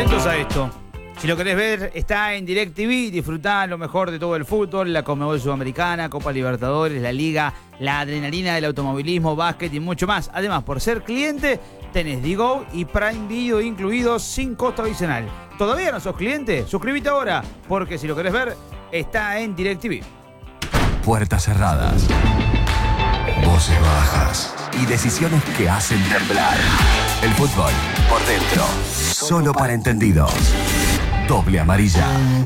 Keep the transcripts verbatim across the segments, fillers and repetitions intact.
Atentos a esto. Si lo querés ver, está en DirecTV. Disfrutá lo mejor de todo el fútbol, la Conmebol Sudamericana, Copa Libertadores, la Liga, la adrenalina del automovilismo, básquet y mucho más. Además, por ser cliente, tenés Digo y Prime Video incluidos sin costo adicional. ¿Todavía no sos cliente? Suscríbete ahora, porque si lo querés ver, está en DirecTV. Puertas cerradas, voces bajas y decisiones que hacen temblar. El fútbol por dentro, solo para entendidos. Doble amarilla.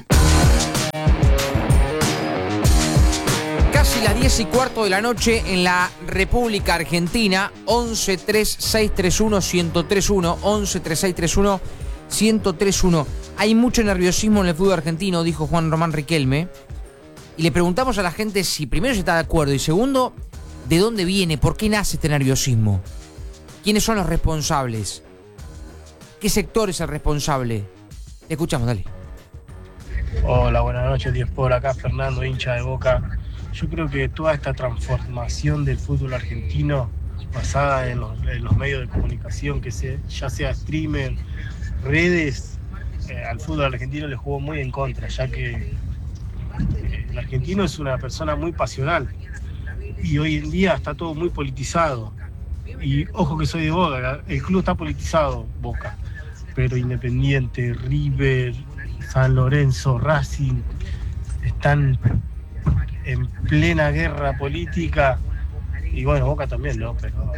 Casi las diez y cuarto de la noche en la República Argentina. once tres seis tres uno uno cero tres uno. once tres seis tres uno cero tres uno. Hay mucho nerviosismo en el fútbol argentino, dijo Juan Román Riquelme. Y le preguntamos a la gente si primero se está de acuerdo y segundo, ¿de dónde viene? ¿Por qué nace este nerviosismo? ¿Quiénes son los responsables? ¿Qué sector es el responsable? Te escuchamos, dale. Hola, buenas noches, diez por acá, Fernando, hincha de Boca. Yo creo que toda esta transformación del fútbol argentino, basada en los, en los medios de comunicación, que se, ya sea streamer, redes, eh, al fútbol argentino le jugó muy en contra, ya que eh, el argentino es una persona muy pasional y hoy en día está todo muy politizado. Y ojo que soy de Boca, el club está politizado, Boca, pero Independiente, River, San Lorenzo, Racing están en plena guerra política y bueno, Boca también, ¿no? Pero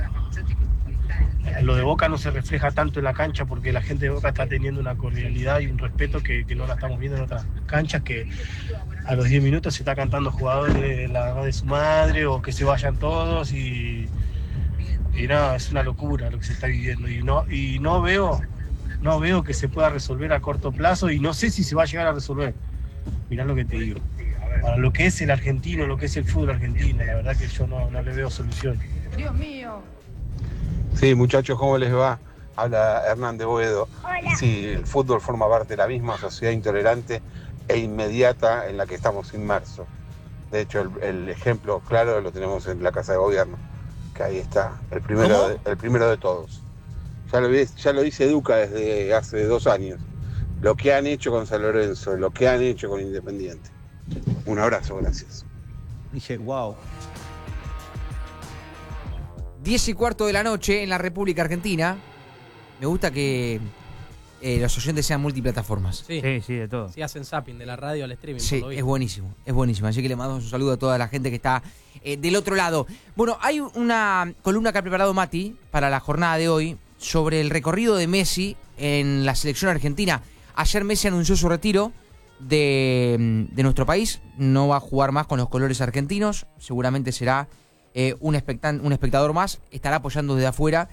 lo de Boca no se refleja tanto en la cancha porque la gente de Boca está teniendo una cordialidad y un respeto que, que no la estamos viendo en otras canchas, que a los diez minutos se está cantando jugadores la de su madre o que se vayan todos y, y nada, es una locura lo que se está viviendo y no, y no veo no veo que se pueda resolver a corto plazo y no sé si se va a llegar a resolver. Mirá lo que te digo, para lo que es el argentino, lo que es el fútbol argentino, la verdad que yo no, no le veo solución. Dios mío. Sí, muchachos, ¿cómo les va? Habla Hernán de Boedo. Hola. Sí, el fútbol forma parte de la misma sociedad intolerante e inmediata en la que estamos inmersos. De hecho, el, el ejemplo claro lo tenemos en la Casa de Gobierno, que ahí está, el primero, de, el primero de todos. Ya lo, ya lo dice Duca desde hace dos años. Lo que han hecho con San Lorenzo, lo que han hecho con Independiente. Un abrazo, gracias. Dije, wow. diez y cuarto de la noche en la República Argentina. Me gusta que eh, los oyentes sean multiplataformas. Sí, Sí, sí, de todo. sí, hacen zapping de la radio al streaming. Sí, por lo visto. es buenísimo, es buenísimo. Así que le mandamos un saludo a toda la gente que está eh, del otro lado. Bueno, hay una columna que ha preparado Mati para la jornada de hoy sobre el recorrido de Messi en la selección argentina. Ayer Messi anunció su retiro de, de nuestro país. No va a jugar más con los colores argentinos. Seguramente será eh, un, espectan- un espectador más. Estará apoyando desde afuera.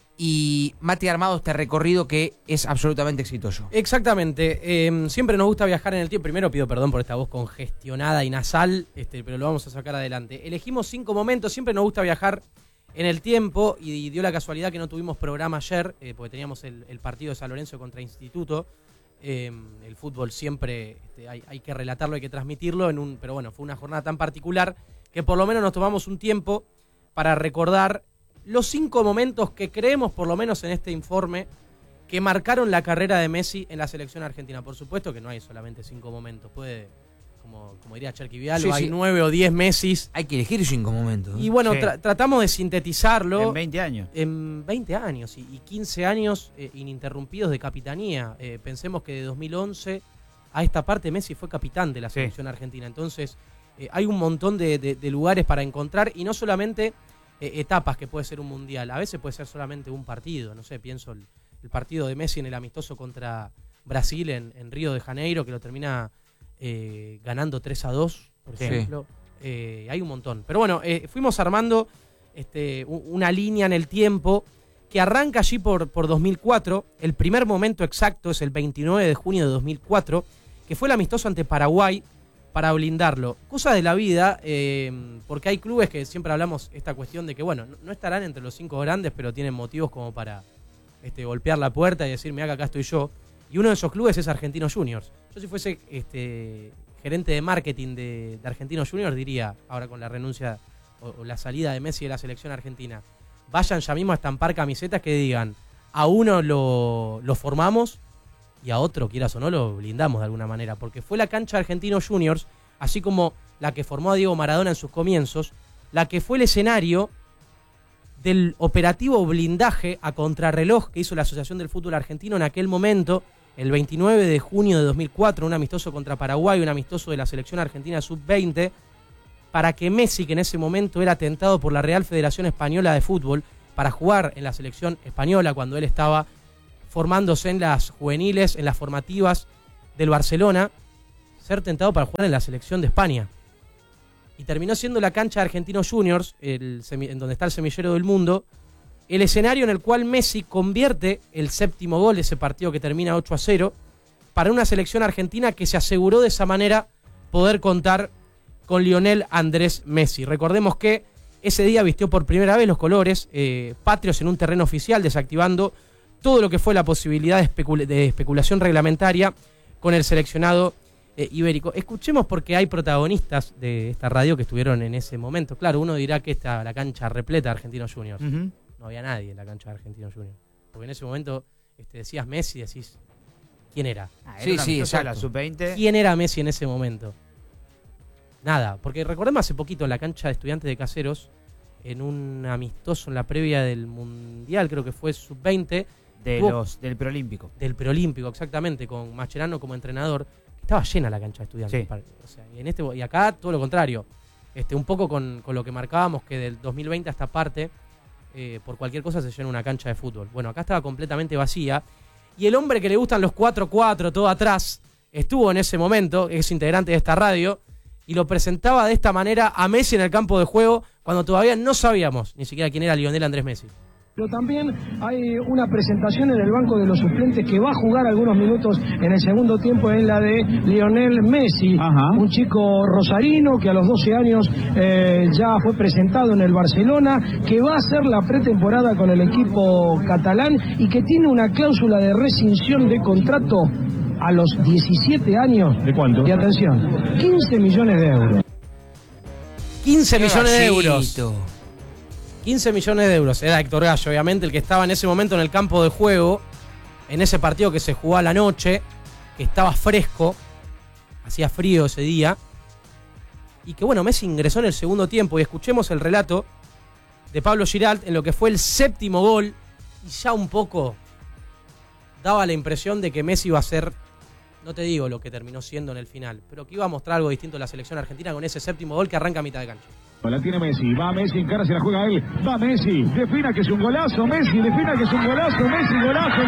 Y Mati ha armado este recorrido que es absolutamente exitoso. Exactamente. Eh, siempre nos gusta viajar en el tiempo. Primero pido perdón por esta voz congestionada y nasal, este, pero lo vamos a sacar adelante. Elegimos cinco momentos. Siempre nos gusta viajar en el tiempo y, y dio la casualidad que no tuvimos programa ayer, eh, porque teníamos el, el partido de San Lorenzo contra Instituto. Eh, el fútbol siempre este, hay, hay que relatarlo, hay que transmitirlo, en un, pero bueno, fue una jornada tan particular que por lo menos nos tomamos un tiempo para recordar los cinco momentos que creemos, por lo menos en este informe, que marcaron la carrera de Messi en la selección argentina. Por supuesto que no hay solamente cinco momentos, puede, como, como diría Cherky Vial, Sí, hay sí. nueve o diez Messis. Hay que elegir cinco momentos. Y bueno, Sí. tra- tratamos de sintetizarlo En veinte años. en veinte años y, y quince años eh, ininterrumpidos de capitanía. Eh, pensemos que de dos mil once a esta parte Messi fue capitán de la Sí. selección argentina. Entonces eh, hay un montón de, de- de lugares para encontrar y no solamente eh, etapas que puede ser un mundial. A veces puede ser solamente un partido. No sé, pienso el, el partido de Messi en el amistoso contra Brasil en, en Río de Janeiro, que lo termina eh, ganando tres a dos, por Sí. ejemplo. Eh, hay un montón. Pero bueno, eh, fuimos armando este, u- una línea en el tiempo que arranca allí por, por dos mil cuatro. El primer momento exacto es el veintinueve de junio de dos mil cuatro, que fue el amistoso ante Paraguay para blindarlo. Cosa de la vida, eh, porque hay clubes que siempre hablamos esta cuestión de que, bueno, no, no estarán entre los cinco grandes, pero tienen motivos como para este, golpear la puerta y decir, mirá que acá estoy yo. Y uno de esos clubes es Argentinos Juniors. Yo si fuese este, gerente de marketing de, de Argentinos Juniors diría, ahora con la renuncia o, o la salida de Messi de la selección argentina, vayan ya mismo a estampar camisetas que digan, a uno lo, lo formamos y a otro, quieras o no, lo blindamos de alguna manera, porque fue la cancha de Argentinos Juniors, así como la que formó a Diego Maradona en sus comienzos, la que fue el escenario del operativo blindaje a contrarreloj que hizo la Asociación del Fútbol Argentino en aquel momento, el veintinueve de junio de dos mil cuatro, un amistoso contra Paraguay, un amistoso de la selección argentina sub veinte, para que Messi, que en ese momento era tentado por la Real Federación Española de Fútbol para jugar en la selección española cuando él estaba formándose en las juveniles, en las formativas del Barcelona, ser tentado para jugar en la selección de España. Y terminó siendo la cancha de Argentinos Juniors, el semi, en donde está el semillero del mundo, el escenario en el cual Messi convierte el séptimo gol de ese partido que termina ocho a cero para una selección argentina que se aseguró de esa manera poder contar con Lionel Andrés Messi. Recordemos que ese día vistió por primera vez los colores eh, patrios en un terreno oficial, desactivando todo lo que fue la posibilidad de, especul- de especulación reglamentaria con el seleccionado eh, ibérico. Escuchemos porque hay protagonistas de esta radio que estuvieron en ese momento. Claro, uno dirá que está la cancha repleta de Argentinos Juniors. Uh-huh. No había nadie en la cancha de Argentinos Juniors. Porque en ese momento este, decías Messi y decís, ¿quién era? Ah, era sí, una sí, exacto. la sub veinte. ¿Quién era Messi en ese momento? Nada, porque recordemos hace poquito en la cancha de Estudiantes de Caseros, en un amistoso en la previa del Mundial, creo que fue sub veinte, de los, del preolímpico. Del preolímpico, exactamente, con Mascherano como entrenador, que estaba llena la cancha de Estudiantes. Sí. O sea, y, en este, y acá todo lo contrario, este, un poco con, con lo que marcábamos, que del dos mil veinte a esta parte, eh, por cualquier cosa se llena una cancha de fútbol. Bueno, acá estaba completamente vacía, y el hombre que le gustan los cuatro cuatro, todo atrás, estuvo en ese momento, es integrante de esta radio, y lo presentaba de esta manera a Messi en el campo de juego cuando todavía no sabíamos ni siquiera quién era Lionel Andrés Messi. Pero también hay una presentación en el banco de los suplentes que va a jugar algunos minutos en el segundo tiempo, en la de Lionel Messi. Ajá. Un chico rosarino que a los doce años eh, ya fue presentado en el Barcelona, que va a hacer la pretemporada con el equipo catalán y que tiene una cláusula de rescisión de contrato a los diecisiete años. ¿De cuánto? Y atención, quince millones de euros. quince Qué millones de vasito. euros. quince millones de euros. Era Héctor Gallo, obviamente, el que estaba en ese momento en el campo de juego, en ese partido que se jugó a la noche, que estaba fresco, hacía frío ese día, y que bueno, Messi ingresó en el segundo tiempo, y escuchemos el relato de Pablo Giralt en lo que fue el séptimo gol, y ya un poco daba la impresión de que Messi iba a ser, no te digo lo que terminó siendo en el final, pero que iba a mostrar algo distinto a la selección argentina con ese séptimo gol que arranca a mitad de cancha. La tiene Messi, va Messi, en cara se la juega él, va Messi, defina que es un golazo, Messi, defina que es un golazo, Messi, golazo,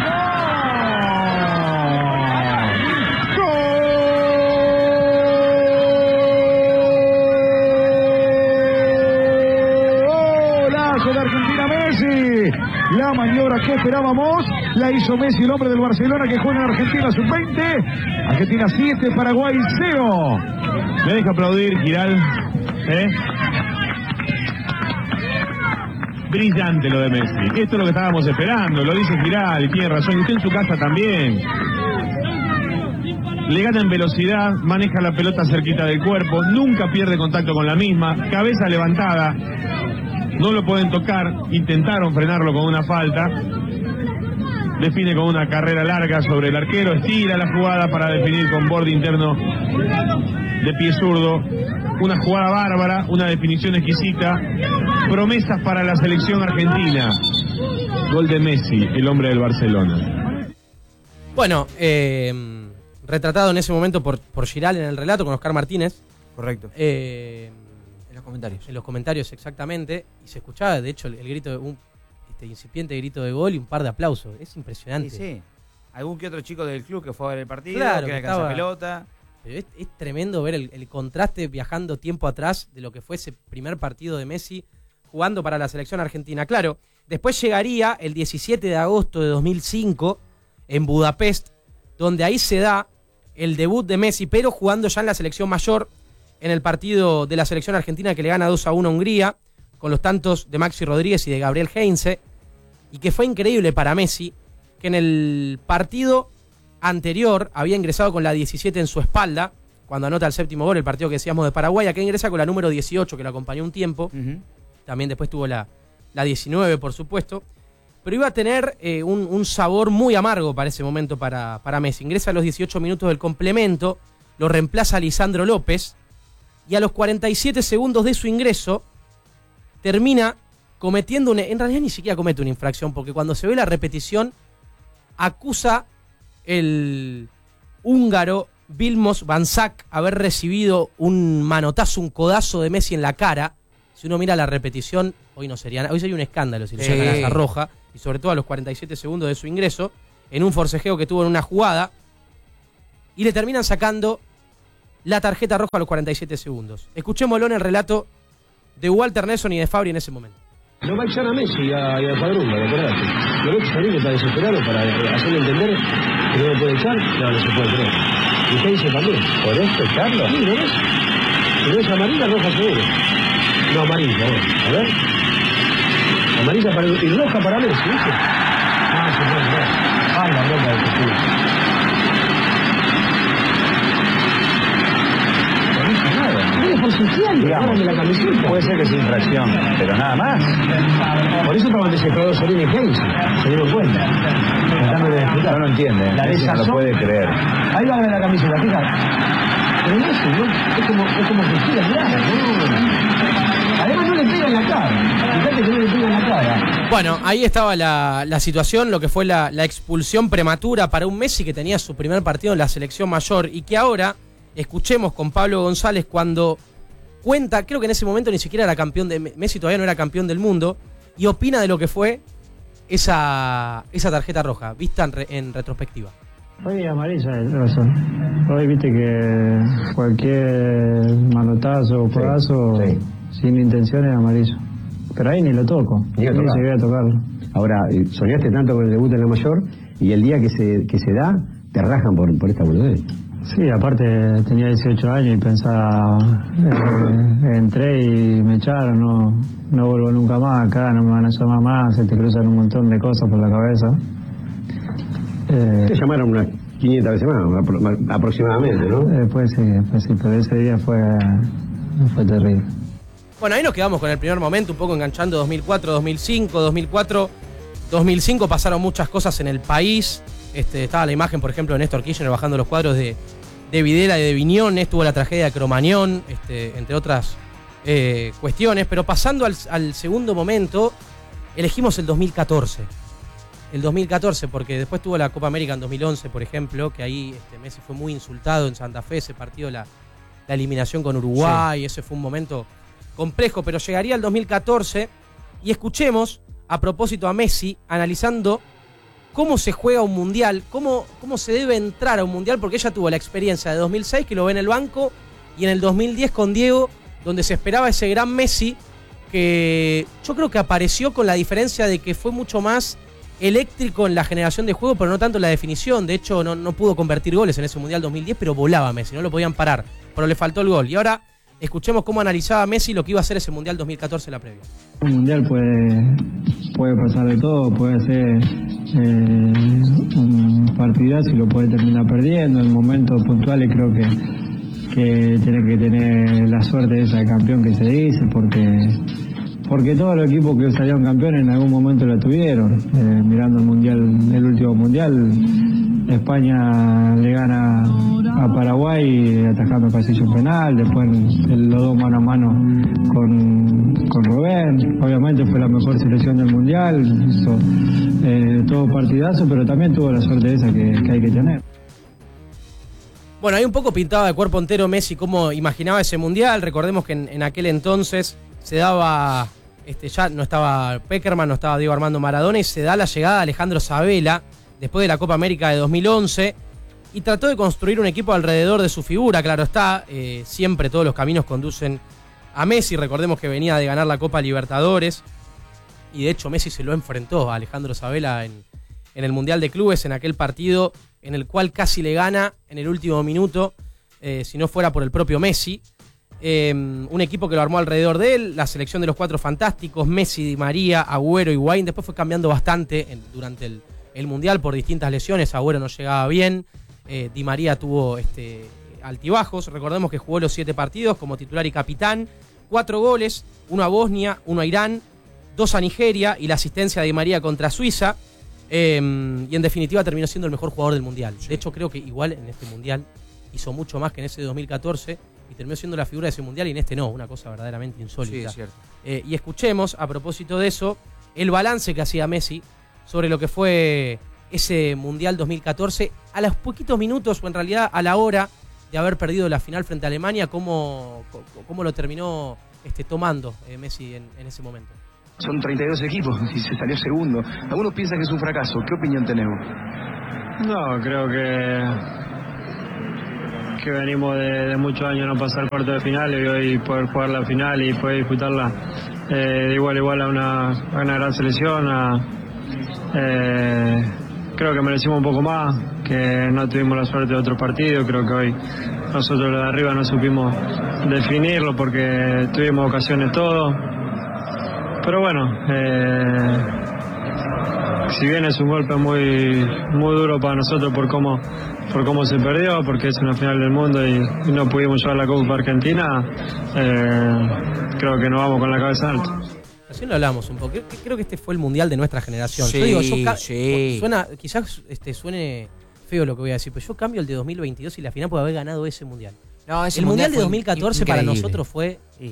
¡gol! ¡Golazo de Argentina, Messi! La maniobra que esperábamos la hizo Messi, el hombre del Barcelona que juega en Argentina sub veinte, Argentina siete, Paraguay cero. Me deja aplaudir, Giral, ¿eh? Brillante lo de Messi. Esto es lo que estábamos esperando, lo dice Giral, y tiene razón, y usted en su casa también. Le gana en velocidad, maneja la pelota cerquita del cuerpo, nunca pierde contacto con la misma, cabeza levantada, no lo pueden tocar, intentaron frenarlo con una falta, define con una carrera larga sobre el arquero, estira la jugada para definir con borde interno de pie zurdo, una jugada bárbara, una definición exquisita, promesas para la selección argentina, gol de Messi, el hombre del Barcelona. Bueno, eh, retratado en ese momento por, por Giral en el relato con Oscar Martínez. Correcto. Eh, En los comentarios. En los comentarios, exactamente. Y se escuchaba, de hecho, el, el grito de un este incipiente grito de gol y un par de aplausos. Es impresionante. Sí, sí. Algún que otro chico del club que fue a ver el partido, Claro, que que alcanza estaba- pelota. Pero es, es tremendo ver el, el contraste viajando tiempo atrás de lo que fue ese primer partido de Messi jugando para la selección argentina. Claro, después llegaría el diecisiete de agosto de dos mil cinco en Budapest, donde ahí se da el debut de Messi, pero jugando ya en la selección mayor, en el partido de la selección argentina que le gana dos a uno a Hungría, con los tantos de Maxi Rodríguez y de Gabriel Heinze, y que fue increíble para Messi, que en el partido anterior había ingresado con la diecisiete en su espalda, cuando anota el séptimo gol, el partido que decíamos de Paraguay, acá ingresa con la número dieciocho, que lo acompañó un tiempo, Uh-huh. también después tuvo la, la diecinueve, por supuesto, pero iba a tener eh, un, un sabor muy amargo para ese momento para, para Messi. Ingresa a los dieciocho minutos del complemento, lo reemplaza Lisandro López, y a los cuarenta y siete segundos de su ingreso termina cometiendo una, en realidad ni siquiera comete una infracción, porque cuando se ve la repetición acusa el húngaro Vilmos Banzák haber recibido un manotazo, un codazo de Messi en la cara. Si uno mira la repetición, hoy no sería hoy sería un escándalo si le sacan Sí. esa roja, y sobre todo a los cuarenta y siete segundos de su ingreso, en un forcejeo que tuvo en una jugada, y le terminan sacando la tarjeta roja a los cuarenta y siete segundos. Escuchémoslo en el relato de Walter Nelson y de Fabri en ese momento. Lo va a echar a Messi y a, y a Padrón, acordate. Lo ves a Rodríguez está desesperado para hacerle entender que no lo puede echar. No, no se puede creer. Y usted dice también. ¿Por esto echarlo? Sí, ¿lo ves? Si no es amarilla, roja seguro. No, amarilla, a ver. A ver. Amarilla para y roja para Messi, ¿viste? Ah, se puede creer. Ah, la roja de Jesús. Digamos, la camiseta. Puede ser que sea infracción, pero nada más. Por eso estaban desesperados Solín y Hayes. Se dieron cuenta. Tratando de explicar. No lo entiende. La no lo puede creer. Ahí va a ver la camiseta, fíjate. Pero no es, ¿no? Es como, es como que gira, mirá, ¿no? Además no le pegan la cara. Fíjate que no le pegan la cara. Bueno, ahí estaba la, la situación, lo que fue la, la expulsión prematura para un Messi que tenía su primer partido en la selección mayor y que ahora escuchemos con Pablo González cuando cuenta, creo que en ese momento ni siquiera era campeón de Messi, todavía no era campeón del mundo, y opina de lo que fue esa, esa tarjeta roja, vista en, re, en retrospectiva. Hoy amarilla, es razón. Hoy viste que cualquier manotazo o codazo sí, sí. sin intención es amarillo. Pero ahí ni lo toco, ni, ni llegué a tocarlo. Ahora, soñaste tanto con el debut en la mayor y el día que se, que se da, te rajan por, por esta boludez. Sí, aparte tenía dieciocho años y pensaba, eh, entré y me echaron, no, no vuelvo nunca más acá, no me van a llamar más, se te cruzan un montón de cosas por la cabeza. Eh, te llamaron unas quinientas veces más, aproximadamente, ¿no? Después sí, después sí, pero ese día fue, fue terrible. Bueno, ahí nos quedamos con el primer momento, un poco enganchando dos mil cuatro, dos mil cinco, dos mil cuatro, dos mil cinco pasaron muchas cosas en el país. Este, estaba la imagen, por ejemplo, de Néstor Kirchner bajando los cuadros de, de Videla y de Viñón, estuvo la tragedia de Cromañón, este, entre otras eh, cuestiones, pero pasando al, al segundo momento, elegimos el dos mil catorce. El dos mil catorce, porque después tuvo la Copa América en dos mil once, por ejemplo, que ahí este, Messi fue muy insultado en Santa Fe, ese partido, la, la eliminación con Uruguay, sí. Ese fue un momento complejo, pero llegaría el dos mil catorce y escuchemos, a propósito a Messi, analizando cómo se juega un mundial, cómo, cómo se debe entrar a un mundial, porque ella tuvo la experiencia de dos mil seis, que lo ve en el banco, y en el dos mil diez con Diego, donde se esperaba ese gran Messi, que yo creo que apareció con la diferencia de que fue mucho más eléctrico en la generación de juego, pero no tanto en la definición. De hecho, no, no pudo convertir goles en ese mundial dos mil diez, pero volaba Messi, no lo podían parar, pero le faltó el gol. Y ahora escuchemos cómo analizaba Messi lo que iba a ser ese mundial dos mil catorce la previa. Un mundial puede, puede pasar de todo, puede ser eh, un partidazo y lo puede terminar perdiendo. En momentos puntuales creo que, que tiene que tener la suerte esa de campeón que se dice, porque, porque todos los equipos que salieron campeones en algún momento la tuvieron. Eh, mirando el mundial, el último mundial, España le gana a Paraguay atajando el pasillo penal, después el, los dos mano a mano con, con Robén. Obviamente fue la mejor selección del mundial, hizo eh, todo partidazo, pero también tuvo la suerte esa que, que hay que tener. Bueno, ahí un poco pintaba de cuerpo entero Messi cómo imaginaba ese mundial. Recordemos que en, en aquel entonces se daba, este, ya no estaba Peckerman, no estaba Diego Armando Maradona, y se da la llegada de Alejandro Sabella después de la Copa América de dos mil once, y trató de construir un equipo alrededor de su figura, claro está, eh, siempre todos los caminos conducen a Messi. Recordemos que venía de ganar la Copa Libertadores, y de hecho Messi se lo enfrentó a Alejandro Sabella en, en el Mundial de Clubes, en aquel partido en el cual casi le gana en el último minuto, eh, si no fuera por el propio Messi. Eh, un equipo que lo armó alrededor de él, la selección de los cuatro fantásticos, Messi, Di María, Agüero y Higuaín. Después fue cambiando bastante en, durante el el Mundial por distintas lesiones. Agüero no llegaba bien, eh, Di María tuvo este, altibajos. Recordemos que jugó los siete partidos como titular y capitán, cuatro goles, uno a Bosnia, uno a Irán, dos a Nigeria y la asistencia de Di María contra Suiza. Eh, y en definitiva terminó siendo el mejor jugador del Mundial. De hecho, creo que igual en este Mundial hizo mucho más que en ese de dos mil catorce y terminó siendo la figura de ese Mundial y en este no, una cosa verdaderamente insólita. Sí, es cierto. Eh, y escuchemos, a propósito de eso, el balance que hacía Messi sobre lo que fue ese Mundial dos mil catorce, a los poquitos minutos, o en realidad a la hora de haber perdido la final frente a Alemania, cómo, cómo lo terminó este, tomando eh, Messi en, en ese momento. Son treinta y dos equipos y se salió segundo. Algunos piensan que es un fracaso. ¿Qué opinión tenemos? No, creo que que venimos de, de muchos años no pasar cuarto de final y hoy poder jugar la final y poder disputarla eh, de igual a igual a una, a una gran selección. A, eh, creo que merecimos un poco más, que no tuvimos la suerte de otros partidos. Creo que hoy nosotros los de arriba no supimos definirlo porque tuvimos ocasiones todos. Pero bueno, eh, si bien es un golpe muy muy duro para nosotros por cómo por cómo se perdió, porque es una final del mundo y, y no pudimos llevar la Copa Argentina, eh, creo que nos vamos con la cabeza alta. Recién lo hablamos un poco. Creo que este fue el Mundial de nuestra generación. Sí, yo digo, yo ca- sí. Suena, quizás este, suene feo lo que voy a decir, pero yo cambio el de dos mil veintidós y la final por haber ganado ese Mundial. No, ese el Mundial, mundial de fue dos mil catorce increíble. para nosotros fue... Sí.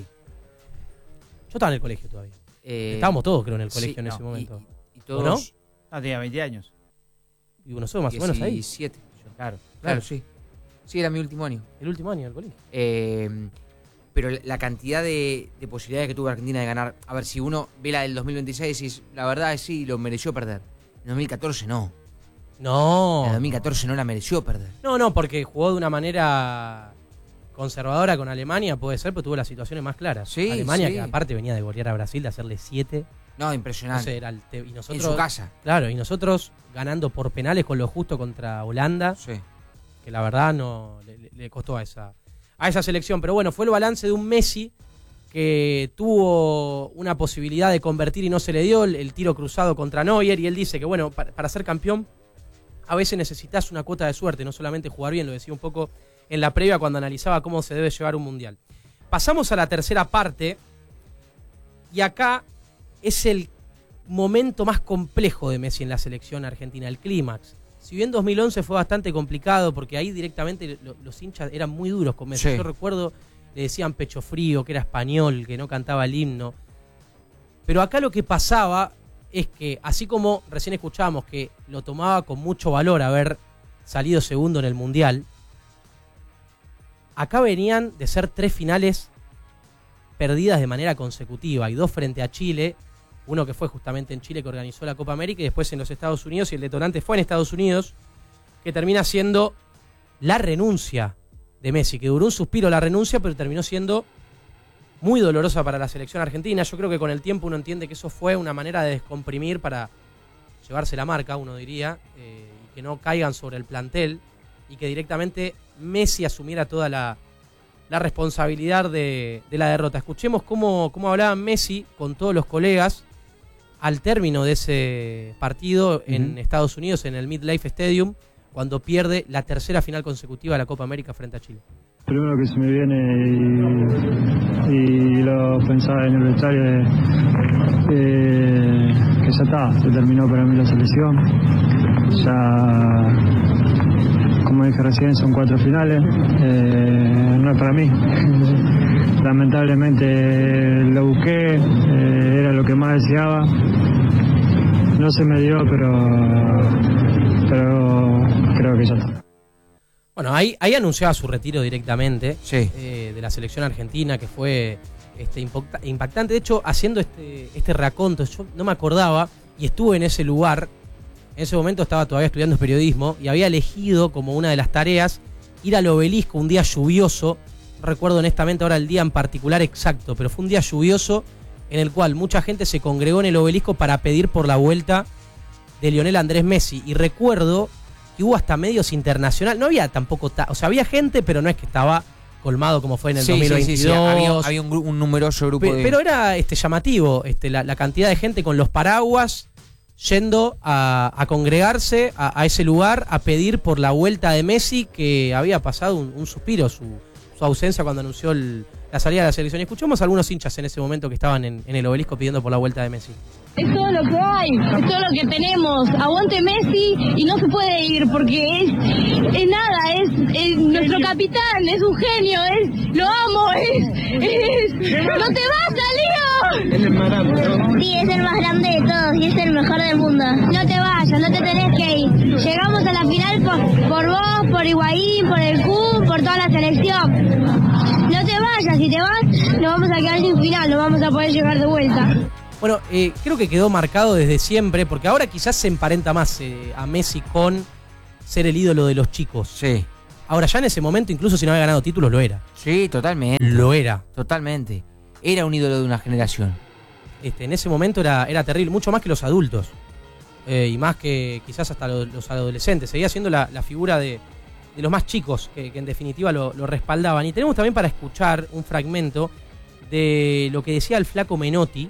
Yo estaba en el colegio todavía. Eh, Estábamos todos, creo, en el colegio sí, en no, ese momento. Y, y todos... ¿No? No, tenía veinte años. Y nosotros más o menos ahí. diecisiete. Claro, Claro, claro. sí. Sí, era mi último año. El último año del colegio. Eh, pero la cantidad de, de posibilidades que tuvo Argentina de ganar... A ver, si uno ve la del dos mil veintiséis y es, la verdad es sí, lo mereció perder. En dos mil catorce no. No. En dos mil catorce no la mereció perder. No, no, porque jugó de una manera conservadora con Alemania, puede ser, pero tuvo las situaciones más claras. Sí, Alemania, sí. que aparte venía de golear a Brasil, de hacerle siete. No, impresionante. No sé, era el te- y nosotros, en su casa. Claro, y nosotros ganando por penales con lo justo contra Holanda, Sí. que la verdad no le, le costó a esa, a esa selección. Pero bueno, fue el balance de un Messi que tuvo una posibilidad de convertir y no se le dio, el, el tiro cruzado contra Neuer, y él dice que bueno, para, para ser campeón a veces necesitas una cuota de suerte, no solamente jugar bien, lo decía un poco en la previa cuando analizaba cómo se debe llevar un mundial. Pasamos a la tercera parte, y acá es el momento más complejo de Messi en la selección argentina, el clímax. Si bien dos mil once fue bastante complicado, porque ahí directamente lo, los hinchas eran muy duros con Messi. Sí. Yo recuerdo, le decían pecho frío, que era español, que no cantaba el himno. Pero acá lo que pasaba es que, así como recién escuchábamos que lo tomaba con mucho valor haber salido segundo en el Mundial, acá venían de ser tres finales perdidas de manera consecutiva, y dos frente a Chile, uno que fue justamente en Chile, que organizó la Copa América, y después en los Estados Unidos, y el detonante fue en Estados Unidos, que termina siendo la renuncia de Messi, que duró un suspiro la renuncia, pero terminó siendo muy dolorosa para la selección argentina. Yo creo que con el tiempo uno entiende que eso fue una manera de descomprimir para llevarse la marca, uno diría, eh, y que no caigan sobre el plantel, y que directamente Messi asumiera toda la, la responsabilidad de, de la derrota. Escuchemos cómo, cómo hablaba Messi con todos los colegas al término de ese partido en uh-huh. Estados Unidos, en el MetLife Stadium, cuando pierde la tercera final consecutiva de la Copa América frente a Chile. Primero que se me viene y, y lo pensaba en el vestuario de, de, que ya está, se terminó para mí la selección. Ya, como dije recién, son cuatro finales, eh, no es para mí. Lamentablemente lo busqué, eh, era lo que más deseaba. No se me dio, pero, pero creo que ya está. Bueno, ahí, ahí anunciaba su retiro directamente sí. eh, de la selección argentina, que fue este, impactante. De hecho, haciendo este, este raconto, yo no me acordaba, y estuve en ese lugar. En ese momento estaba todavía estudiando periodismo y había elegido como una de las tareas ir al Obelisco un día lluvioso. No recuerdo honestamente ahora el día en particular exacto, pero fue un día lluvioso en el cual mucha gente se congregó en el Obelisco para pedir por la vuelta de Lionel Andrés Messi. Y recuerdo que hubo hasta medios internacionales, no había tampoco, ta- o sea, había gente, pero no es que estaba colmado como fue en el sí, dos mil veintidós. Sí, sí, sí. Había, había un, un numeroso grupo Pe- de... Pero era este, llamativo este, la, la cantidad de gente con los paraguas yendo a, a congregarse a, a ese lugar a pedir por la vuelta de Messi, que había pasado un, un suspiro su, su su ausencia cuando anunció el, la salida de la selección. Y escuchamos a algunos hinchas en ese momento que estaban en, en el Obelisco pidiendo por la vuelta de Messi. Es todo lo que hay, es todo lo que tenemos. Aguante Messi y no se puede ir porque es, es nada, es, es nuestro capitán, es un genio, es lo amo, es, es ¡no te vas, Leo! Es el más grande, ¿no? Sí, es el más grande de todos y es el mejor del mundo. No te vayas, no te tenés que ir. Llegamos a la final por, por vos, por Higuaín, por el Kun, por toda la selección. No te vayas, si te vas, nos vamos a quedar sin final, no vamos a poder llegar de vuelta. Bueno, eh, creo que quedó marcado desde siempre, porque ahora quizás se emparenta más eh, a Messi con ser el ídolo de los chicos. Sí. Ahora, ya en ese momento, incluso si no había ganado títulos, lo era. Sí, totalmente. Lo era. Totalmente. Era un ídolo de una generación. Este, en ese momento era, era terrible, mucho más que los adultos. Eh, y más que quizás hasta los, los adolescentes. Seguía siendo la, la figura de, de los más chicos, que, que en definitiva lo, lo respaldaban. Y tenemos también para escuchar un fragmento de lo que decía el flaco Menotti,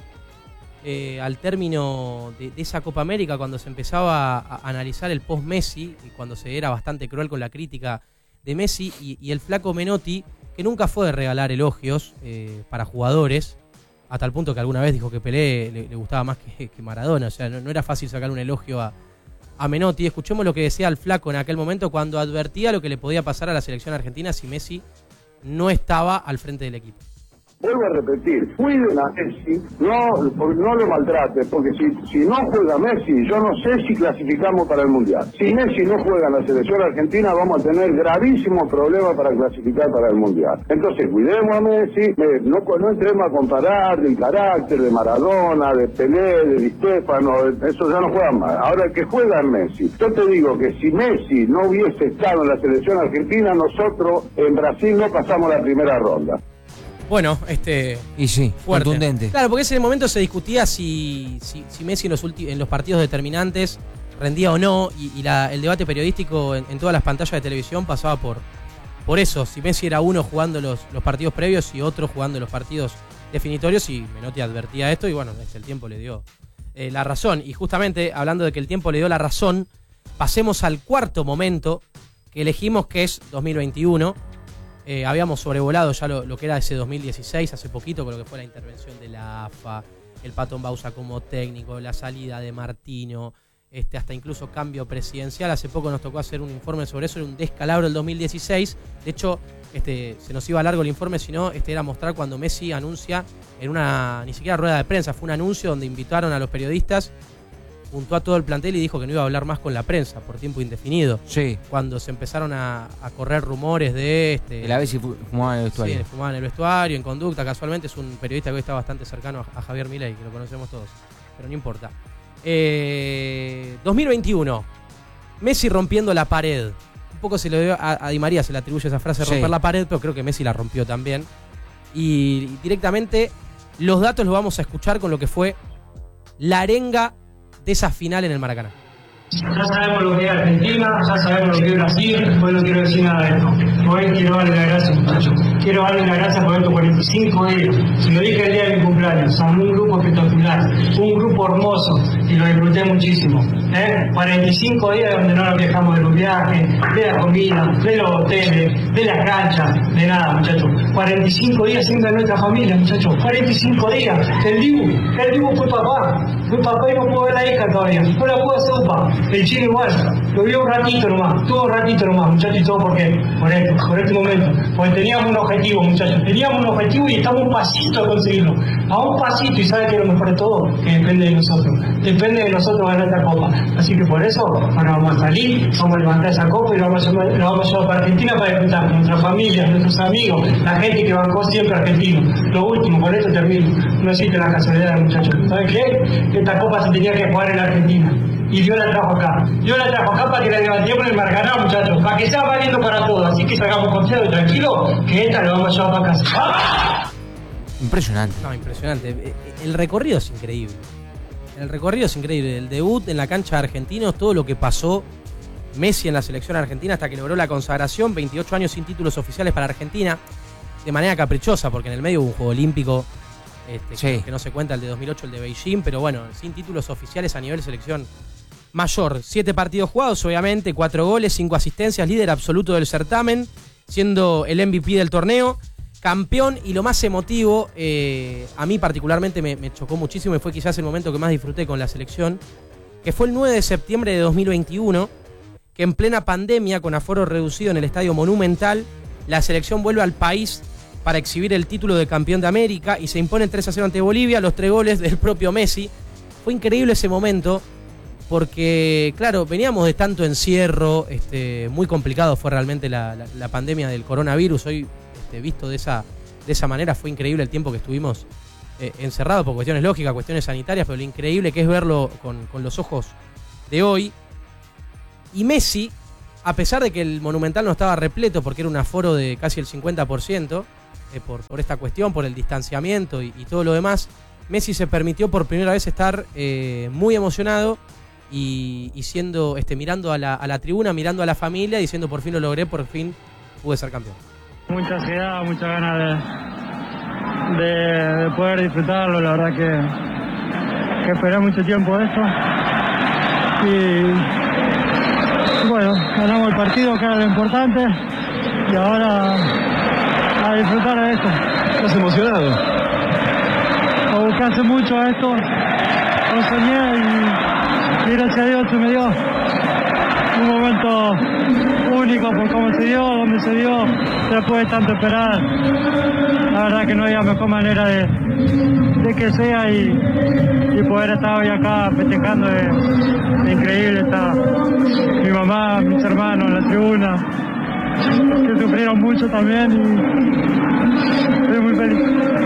Eh, al término de, de esa Copa América, cuando se empezaba a, a analizar el post-Messi y cuando se era bastante cruel con la crítica de Messi, y, y el flaco Menotti, que nunca fue de regalar elogios eh, para jugadores, a tal punto que alguna vez dijo que Pelé le, le gustaba más que, que Maradona, o sea, no, no era fácil sacar un elogio a, a Menotti. Escuchemos lo que decía el flaco en aquel momento cuando advertía lo que le podía pasar a la selección argentina si Messi no estaba al frente del equipo. Vuelvo a repetir, cuiden a Messi, no, no lo maltraten, porque si, si no juega Messi, yo no sé si clasificamos para el Mundial. Si Messi no juega en la selección argentina, vamos a tener gravísimos problemas para clasificar para el Mundial. Entonces, cuidemos a Messi, eh, no, no entremos a comparar del carácter de Maradona, de Pelé, de Di Stéfano, eso ya no juegan más. Ahora el que juega es Messi. Yo te digo que si Messi no hubiese estado en la selección argentina, nosotros en Brasil no pasamos la primera ronda. Bueno, este... Y sí, fuerte. Contundente. Claro, porque en ese momento se discutía si, si, si Messi en los, ulti- en los partidos determinantes rendía o no, y, y la, el debate periodístico en, en todas las pantallas de televisión pasaba por, por eso, si Messi era uno jugando los, los partidos previos y otro jugando los partidos definitorios, y Menotti advertía esto, y bueno, el tiempo le dio eh, la razón. Y justamente, hablando de que el tiempo le dio la razón, pasemos al cuarto momento que elegimos, que es dos mil veintiuno. Eh, habíamos sobrevolado ya lo, lo que era ese dos mil dieciséis, hace poquito, con lo que fue la intervención de la A F A, el Pato Bausa como técnico, la salida de Martino, este, hasta incluso cambio presidencial. Hace poco nos tocó hacer un informe sobre eso, era un descalabro el dos mil dieciséis. De hecho, este, se nos iba largo el informe, sino este era mostrar cuando Messi anuncia en una, ni siquiera rueda de prensa, fue un anuncio donde invitaron a los periodistas, juntó a todo el plantel y dijo que no iba a hablar más con la prensa por tiempo indefinido. Sí. Cuando se empezaron a, a correr rumores de este. El a ver si fumaba en el vestuario. Sí, fumaba en el vestuario, en conducta. Casualmente es un periodista que hoy está bastante cercano a, a Javier Milei, que lo conocemos todos. Pero no importa. Eh, dos mil veintiuno. Messi rompiendo la pared. Un poco se le dio a, a Di María, se le atribuye esa frase de romper sí. la pared, pero creo que Messi la rompió también. Y, y directamente los datos los vamos a escuchar con lo que fue la arenga de esa final en el Maracaná. Ya sabemos lo que es Argentina, ya sabemos lo que es Brasil, hoy no quiero decir nada de esto. Hoy quiero darle las gracias, muchachos. Quiero darle las gracias por estos cuarenta y cinco días. Si lo dije el día de mi cumpleaños, son un grupo espectacular, un grupo hermoso y lo disfruté muchísimo. ¿Eh? cuarenta y cinco días donde no nos quejamos de los viajes, de la comida, de los hoteles, de las canchas, de nada, muchachos. cuarenta y cinco días siempre en nuestra familia, muchachos. cuarenta y cinco días. El Dibu, el Dibu fue papá. Fue papá y no pudo ver la hija todavía. No la pudo hacer papá. El chino igual, lo vio un ratito nomás, tuvo un ratito nomás, muchachos, y todo porque, por esto, por este momento, porque teníamos un objetivo, muchachos, teníamos un objetivo y estamos un pasito a conseguirlo, a un pasito, y ¿sabe qué es lo mejor de todo? Que depende de nosotros, depende de nosotros ganar esta copa, así que por eso, ahora vamos a salir, vamos a levantar esa copa y la vamos a llevar, la vamos a llevar para Argentina para disfrutar con nuestra familia, nuestros amigos, la gente que bancó siempre argentino. Lo último, por eso termino, no existe la casualidad, muchachos, ¿saben qué? Esta copa se tenía que jugar en la Argentina. Y Dios la trajo acá. Dios la trajo acá para que la levantemos en el Maracaná, muchachos. Para que sea valiendo para todos. Así que salgamos confiados y tranquilos, que esta la vamos a llevar para casa. ¡Ah! Impresionante. No, impresionante. El recorrido es increíble. El recorrido es increíble. El debut en la cancha de Argentinos, todo lo que pasó Messi en la selección argentina hasta que logró la consagración. veintiocho años sin títulos oficiales para Argentina. De manera caprichosa, porque en el medio hubo un juego olímpico. Este, sí. que, que no se cuenta, el de dos mil ocho, el de Beijing. Pero bueno, sin títulos oficiales a nivel selección mayor. Siete partidos jugados, obviamente, cuatro goles, cinco asistencias, líder absoluto del certamen. siendo el M V P del torneo, campeón, y lo más emotivo, eh, a mí particularmente me, me chocó muchísimo y fue quizás el momento que más disfruté con la selección, que fue el nueve de septiembre de dos mil veintiuno, que en plena pandemia, con aforo reducido en el Estadio Monumental, la selección vuelve al país para exhibir el título de campeón de América y se impone tres a cero ante Bolivia, los tres goles del propio Messi. Fue increíble ese momento porque, claro, veníamos de tanto encierro, este, muy complicado fue realmente la, la, la pandemia del coronavirus. Hoy, este, visto de esa, de esa manera, fue increíble el tiempo que estuvimos eh, encerrados por cuestiones lógicas, cuestiones sanitarias, pero lo increíble que es verlo con, con los ojos de hoy. Y Messi, a pesar de que el Monumental no estaba repleto porque era un aforo de casi el cincuenta por ciento, eh, por, por esta cuestión, por el distanciamiento y, y todo lo demás, Messi se permitió por primera vez estar eh, muy emocionado y, y siendo, este, mirando a la, a la tribuna, mirando a la familia, diciendo por fin lo logré, por fin pude ser campeón. Mucha ansiedad, muchas ganas de, de, de poder disfrutarlo, la verdad que, que esperé mucho tiempo esto. Y bueno, ganamos el partido, que era lo importante, y ahora a disfrutar de esto. ¿Estás emocionado? Lo busqué hace mucho a esto, lo soñé y, y gracias a Dios se me dio un momento único por cómo se dio, donde se dio, después de tanto esperar. La verdad que no había mejor manera de, de que sea y, y poder estar hoy acá festejando es, es increíble. Está mi mamá, mis hermanos en la tribuna, que sufrieron mucho también y estoy muy feliz.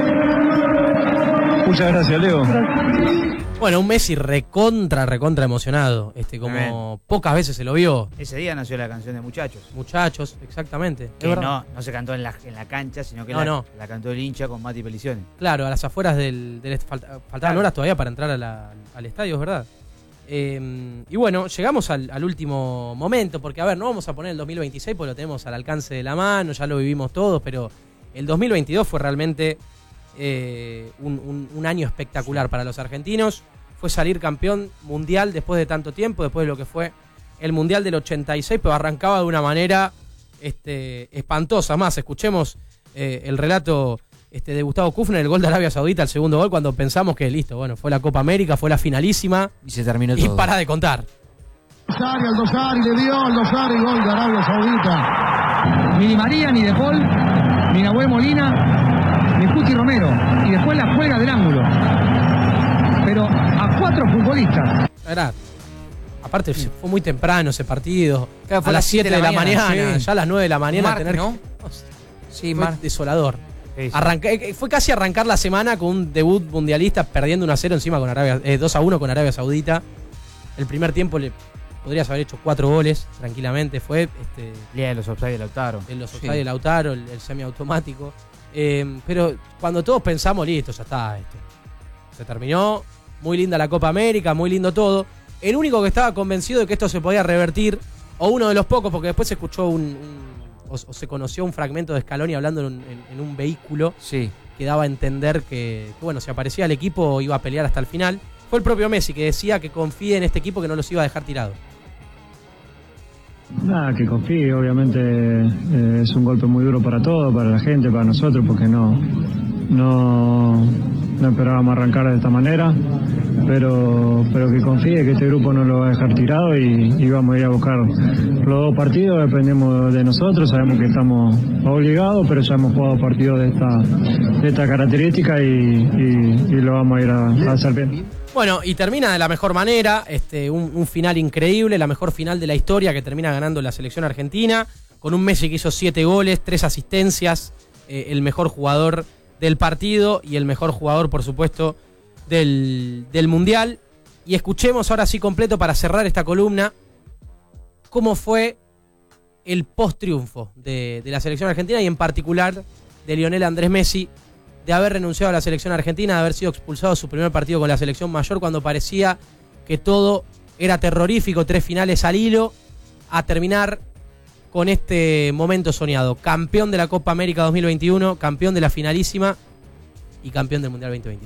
Muchas gracias, Leo. Bueno, un Messi recontra, recontra emocionado, este, como Bien. Pocas veces se lo vio. Ese día nació la canción de Muchachos. Muchachos, exactamente. Que no, no se cantó en la, en la cancha, sino que No, la, no. la cantó el hincha con Mati Pelicione. Claro, a las afueras del... del falta- faltaban Claro. horas todavía para entrar a la- al estadio, es verdad. Eh, y bueno, llegamos al, al último momento, porque a ver, no vamos a poner el dos mil veintiséis porque lo tenemos al alcance de la mano, ya lo vivimos todos, pero el dos mil veintidós fue realmente eh, un, un- un año espectacular para los argentinos. Fue salir campeón mundial después de tanto tiempo, después de lo que fue el Mundial del ochenta y seis, pero arrancaba de una manera este, espantosa. Más, escuchemos eh, el relato este, de Gustavo Kufner, el gol de Arabia Saudita, el segundo gol, cuando pensamos que listo, bueno, fue la Copa América, fue la finalísima. Y se terminó Y todo. para de contar. Dosari, al Dosari, le dio al Dosari, gol de Arabia Saudita. Ni Di María, ni De Paul, ni Nahuel Molina, ni Cuti Romero. Y después la juega del ángulo. Pero a cuatro futbolistas. Era, aparte, fue muy temprano ese partido. Claro, fue a las siete de la mañana, sí. ya a las nueve de la mañana. Martes, tener ¿no? que- Sí, fue Mar. desolador. Sí, sí. Arranca- eh, fue casi arrancar la semana con un debut mundialista perdiendo uno a cero encima con Arabia, eh, dos a uno con Arabia Saudita. El primer tiempo le podrías haber hecho cuatro goles tranquilamente. Fue este, Día de los offside de Lautaro. en los Sí. offside de Lautaro, el, el semiautomático. Eh, pero cuando todos pensamos, listo, ya está. Esto. Se terminó. Muy linda la Copa América, muy lindo todo. El único que estaba convencido de que esto se podía revertir, o uno de los pocos, porque después se escuchó un, un- o, o se conoció un fragmento de Scaloni hablando en un, en- en un vehículo Sí. que daba a entender que, que, bueno, si aparecía el equipo iba a pelear hasta el final. Fue el propio Messi que decía que confía en este equipo, que no los iba a dejar tirados. Nada, que confíe, obviamente eh, es un golpe muy duro para todos, para la gente, para nosotros, porque no, no, no esperábamos arrancar de esta manera, pero, pero que confíe que este grupo no lo va a dejar tirado y, y vamos a ir a buscar los dos partidos, dependemos de nosotros, sabemos que estamos obligados, pero ya hemos jugado partidos de esta, de esta característica y, y, y lo vamos a ir a, a hacer bien. Bueno, y termina de la mejor manera, este, un, un final increíble, la mejor final de la historia que termina ganando la selección argentina, con un Messi que hizo siete goles, tres asistencias, eh, el mejor jugador del partido y el mejor jugador, por supuesto, del, del Mundial. Y escuchemos ahora sí completo para cerrar esta columna cómo fue el post-triunfo de, de la selección argentina y en particular de Lionel Andrés Messi, de haber renunciado a la selección argentina, de haber sido expulsado de su primer partido con la selección mayor cuando parecía que todo era terrorífico, tres finales al hilo, a terminar con este momento soñado. Campeón de la Copa América dos mil veintiuno, campeón de la finalísima y campeón del Mundial veinte veintidós.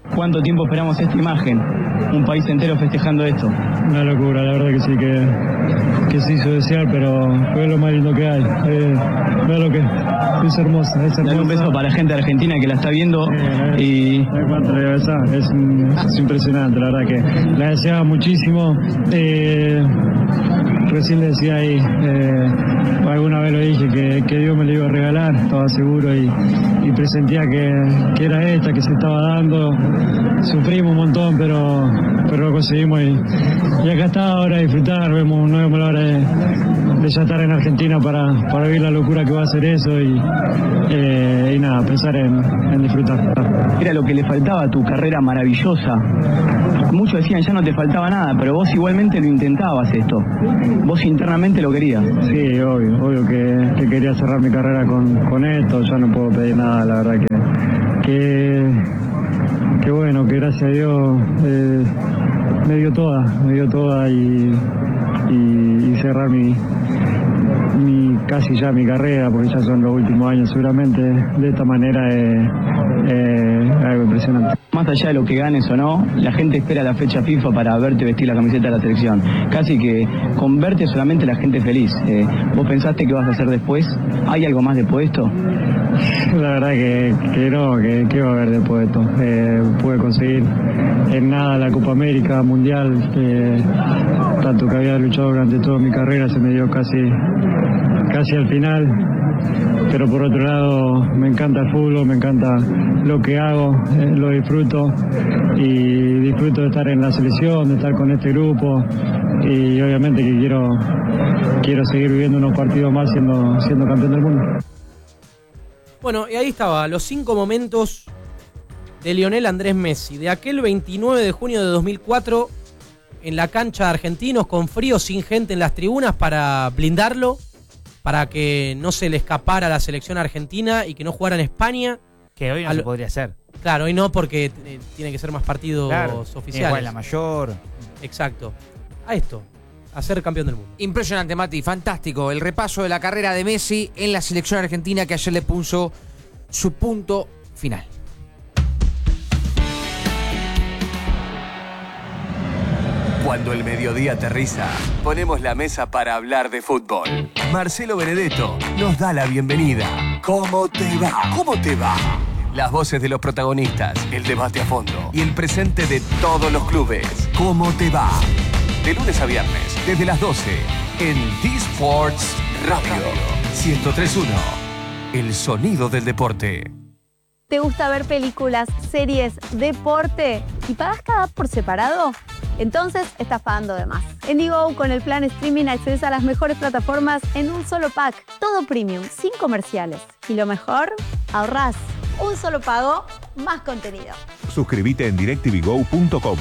¿Cuánto tiempo esperamos esta imagen? Un país entero festejando esto. Una locura, la verdad que sí, que, que se hizo desear, pero fue lo más lindo que hay. Eh, vea lo que es hermosa, es hermosa. Dale un beso para la gente argentina que la está viendo. Eh, y es, es, es impresionante, la verdad que la deseaba muchísimo. Eh, recién le decía ahí, eh, alguna vez lo dije, que, que Dios me lo iba a regalar, estaba seguro y, y presentía que, que era esta, que se estaba dando. Sufrimos un montón, pero, pero lo conseguimos y, y acá está ahora a disfrutar. Vemos, no vemos la hora de, de ya estar en Argentina para, para vivir la locura que va a ser eso y, eh, y nada, pensar en, en disfrutar. Era lo que le faltaba a tu carrera maravillosa. Muchos decían ya no te faltaba nada, pero vos igualmente lo intentabas esto. Vos internamente lo querías. Sí, obvio, obvio que, que quería cerrar mi carrera con, con esto. Ya no puedo pedir nada, la verdad que... que que bueno, que gracias a Dios eh, me dio toda, me dio toda y, y, y cerrar mi, mi casi ya mi carrera, porque ya son los últimos años seguramente, de esta manera es eh, algo impresionante. Más allá de lo que ganes o no, la gente espera la fecha FIFA para verte vestir la camiseta de la selección. Casi que con verte solamente la gente feliz. Eh, ¿Vos pensaste qué vas a hacer después? ¿Hay algo más después de esto? La verdad que, que no, que, que va a haber después de esto. Eh, pude conseguir en nada la Copa América, Mundial, eh, tanto que había luchado durante toda mi carrera, se me dio casi, casi al final. Pero por otro lado me encanta el fútbol, me encanta lo que hago, eh, lo disfruto y disfruto de estar en la selección, de estar con este grupo y obviamente que quiero, quiero seguir viviendo unos partidos más siendo, siendo campeón del mundo. Bueno, y ahí estaba, los cinco momentos de Lionel Andrés Messi, de aquel veintinueve de junio de dos mil cuatro, en la cancha de Argentinos, con frío, sin gente en las tribunas, para blindarlo, para que no se le escapara a la selección argentina y que no jugara en España. Que hoy no Al... se podría hacer. Claro, hoy no, porque eh, tiene que ser más partidos claro, oficiales. Igual la mayor. Exacto. A esto, a ser campeón del mundo. Impresionante, Mati, fantástico. El repaso de la carrera de Messi en la selección argentina, que ayer le puso su punto final. Cuando el mediodía aterriza, ponemos la mesa para hablar de fútbol. Marcelo Benedetto nos da la bienvenida. ¿Cómo te va? ¿Cómo te va? Las voces de los protagonistas, el debate a fondo y el presente de todos los clubes. ¿Cómo te va? De lunes a viernes, desde las doce, en D-Sports Radio ciento tres punto uno. El sonido del deporte. ¿Te gusta ver películas, series, deporte y pagas cada app por separado? Entonces estás pagando de más. En Digo, con el plan streaming accedes a las mejores plataformas en un solo pack. Todo premium, sin comerciales. Y lo mejor, ahorrás. Un solo pago, más contenido. Suscríbete en directv go punto com.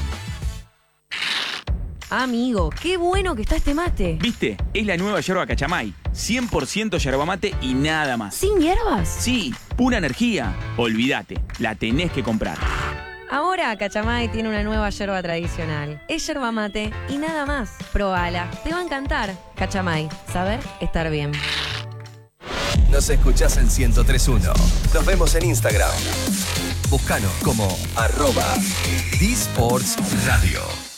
Amigo, qué bueno que está este mate. ¿Viste? Es la nueva yerba Cachamay. cien por ciento yerba mate y nada más. ¿Sin hierbas? Sí, pura energía. Olvídate, la tenés que comprar. Ahora Cachamay tiene una nueva yerba tradicional. Es yerba mate y nada más. Probala, te va a encantar. Cachamay, saber estar bien. Nos escuchás en ciento tres punto uno. Nos vemos en Instagram. Búscanos como arroba D-Sports Radio.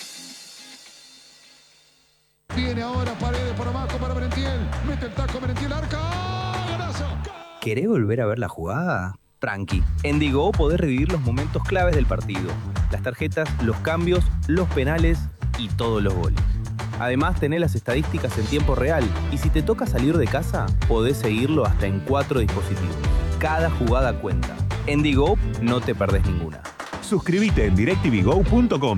Viene ahora Paredes por abajo para Merentiel. Mete el taco Merentiel, arca. ¡Golazo! ¿Querés volver a ver la jugada? Tranqui. En Digo podés revivir los momentos claves del partido. Las tarjetas, los cambios, los penales y todos los goles. Además, tenés las estadísticas en tiempo real. Y si te toca salir de casa, podés seguirlo hasta en cuatro dispositivos. Cada jugada cuenta. En Digo no te perdés ninguna. Suscríbete en directv go punto com.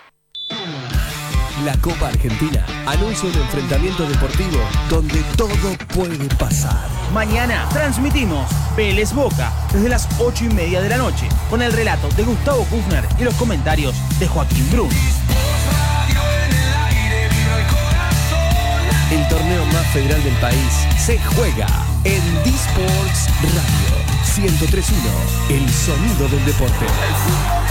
La Copa Argentina anuncia un enfrentamiento deportivo donde todo puede pasar. Mañana transmitimos Vélez Boca desde las ocho y media de la noche con el relato de Gustavo Kufner y los comentarios de Joaquín Brun. El torneo más federal del país se juega en D-Sports Radio ciento tres punto uno, el sonido del deporte.